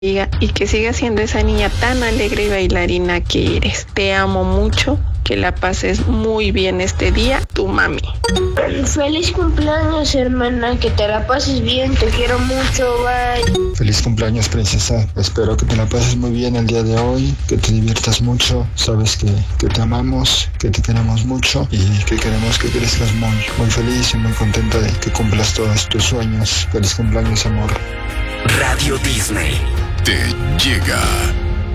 y que sigas siendo esa niña tan alegre y bailarina que eres. Te amo mucho. Que la pases muy bien este día, tu mami. Feliz cumpleaños, hermana, que te la pases bien, te quiero mucho, bye. Feliz cumpleaños, princesa. Espero que te la pases muy bien el día de hoy, que te diviertas mucho. Sabes que te amamos, que te queremos mucho y que queremos que crezcas muy feliz y muy contenta de que cumplas todos tus sueños. Feliz cumpleaños, amor. Radio Disney te llega.